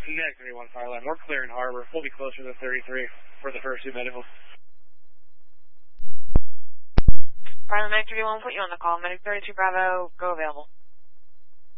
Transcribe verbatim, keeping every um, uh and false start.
Medic thirty-one Fireline, we're clear in harbor. We'll be closer to thirty-three for the first two medicals. Fireline Medic thirty-one, put you on the call. Medic thirty-two Bravo, go available.